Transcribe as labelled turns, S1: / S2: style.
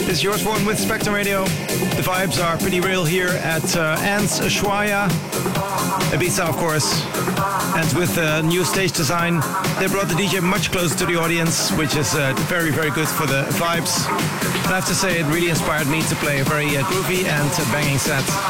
S1: This is yours one with Spectrum Radio. The vibes are pretty real here at Ants Ushuaia, Ibiza, of course. And with the new stage design, they brought the DJ much closer to the audience, which is very, very good for the vibes. And I have to say, it really inspired me to play a very groovy and banging set.